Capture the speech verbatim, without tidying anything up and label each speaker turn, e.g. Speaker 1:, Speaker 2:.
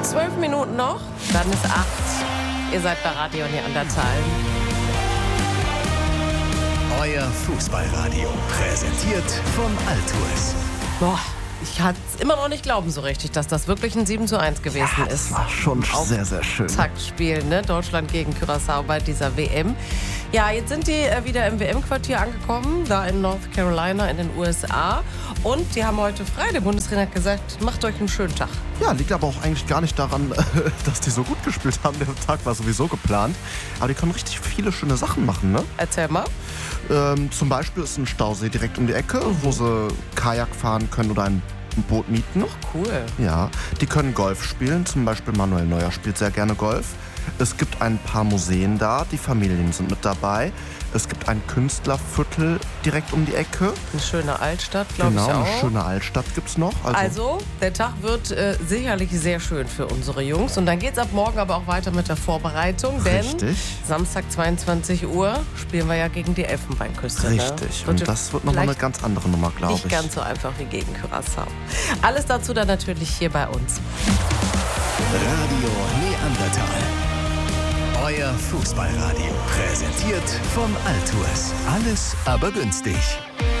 Speaker 1: Zwölf Minuten noch, dann ist acht. Ihr seid bei Radio Neandertal.
Speaker 2: Euer Fußballradio, präsentiert von Altours.
Speaker 1: Boah, ich kann es immer noch nicht glauben so richtig, dass das wirklich ein sieben zu eins gewesen
Speaker 3: ja,
Speaker 1: ist.
Speaker 3: Das war schon
Speaker 1: Auf
Speaker 3: sehr, sehr schön.
Speaker 1: Taktspiel, ne? Deutschland gegen Curaçao bei dieser W M. Ja, jetzt sind die äh, wieder im W M-Quartier angekommen, da in North Carolina in den U S A. Und die haben heute frei. Der Bundestrainer hat gesagt, macht euch einen schönen Tag.
Speaker 3: Ja, liegt aber auch eigentlich gar nicht daran, dass die so gut gespielt haben. Der Tag war sowieso geplant. Aber die können richtig viele schöne Sachen machen, ne?
Speaker 1: Erzähl mal.
Speaker 3: Ähm, zum Beispiel ist ein Stausee direkt um die Ecke, wo sie Kajak fahren können oder ein Boot mieten.
Speaker 1: Ach, cool.
Speaker 3: Ja, die können Golf spielen. Zum Beispiel Manuel Neuer spielt sehr gerne Golf. Es gibt ein paar Museen da, die Familien sind mit dabei. Es gibt ein Künstlerviertel direkt um die Ecke.
Speaker 1: Eine schöne Altstadt, glaube
Speaker 3: genau,
Speaker 1: ich auch.
Speaker 3: Genau, eine schöne Altstadt gibt's noch.
Speaker 1: Also, also der Tag wird äh, sicherlich sehr schön für unsere Jungs. Und dann geht's ab morgen aber auch weiter mit der Vorbereitung. Denn
Speaker 3: richtig.
Speaker 1: Samstag zweiundzwanzig Uhr spielen wir ja gegen die Elfenbeinküste.
Speaker 3: Richtig.
Speaker 1: Ne?
Speaker 3: Und das wird nochmal eine ganz andere Nummer, glaube ich.
Speaker 1: Nicht ganz so einfach wie gegen Curaçao. Alles dazu dann natürlich hier bei uns.
Speaker 2: Radio Neandertal. Euer Fußballradio, präsentiert von Altours. Alles aber günstig.